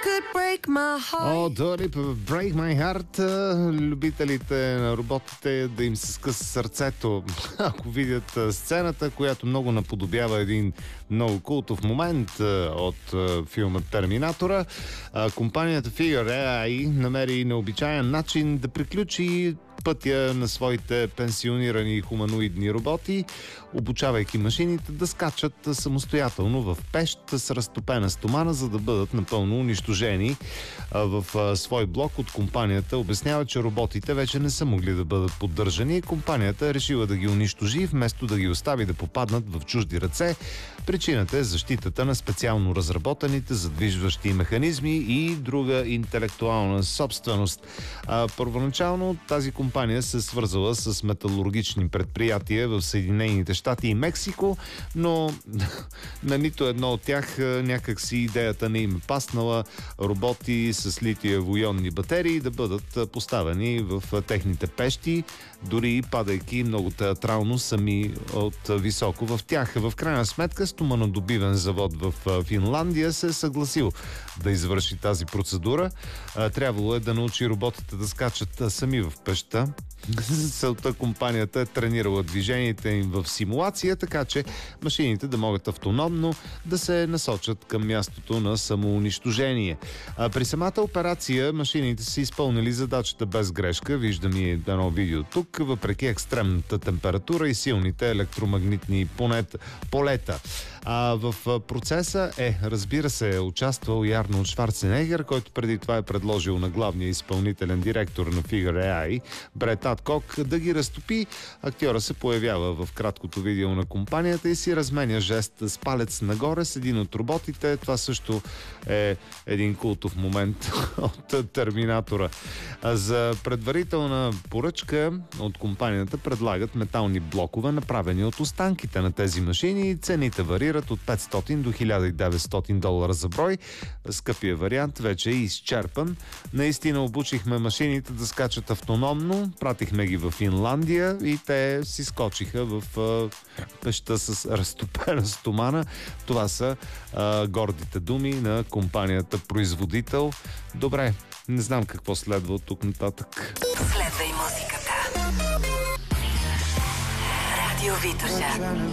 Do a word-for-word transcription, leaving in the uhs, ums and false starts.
О, Дуа Липа, Break My Heart. Любителите на роботите да им се скъса сърцето, ако видят сцената, която много наподобява един много култов момент от филма Терминатора. Компанията Figure ей ай намери необичаен начин да приключи пътя на своите пенсионирани хуманоидни роботи, обучавайки машините да скачат самостоятелно в пещ с разтопена стомана, за да бъдат напълно унищожени. В свой блог от компанията обяснява, че роботите вече не са могли да бъдат поддържани и компанията е решила да ги унищожи, вместо да ги остави да попаднат в чужди ръце. Причината е защитата на специално разработените задвижващи механизми и друга интелектуална собственост. А, първоначално тази компания се свързала с металургични предприятия в Съединените щати и Мексико, но на нито едно от тях някакси идеята не им е паснала роботи с литиево-ионни батерии да бъдат поставени в техните пещи, дори падайки много театрално сами от високо в тях. В крайна сметка стоманодобивен завод в Финландия се е съгласил да извърши тази процедура. Трябвало е да научи роботите да скачат сами в пещта. За целта компанията е тренирала движенията им в симулация, така че машините да могат автономно да се насочат към мястото на самоунищожение. А при самата операция машините са изпълнили задачата без грешка. Виждам и едно видео тук, въпреки екстремната температура и силните електромагнитни полета. А в процеса е, разбира се, е участвал и Арнолд Шварценегер, който преди това е предложил на главния изпълнителен директор на Figure ей ай, Брет Адкок, да ги разтопи. Актьора се появява в краткото видео на компанията и си разменя жест с палец нагоре с един от роботите. Това също е един култов момент от Терминатора. А за предварителна поръчка от компанията предлагат метални блокове, направени от останките на тези машини, и цените варират от петстотин до хиляда и деветстотин долара за брой. Скъпия вариант вече е изчерпан. Наистина обучихме машините да скачат автономно, пратихме ги в Финландия и те си скочиха в пещта с разтопена стомана. Това са а, гордите думи на компанията производител. Добре, не знам какво следва от тук нататък. Следва и музиката. Радио Витоша.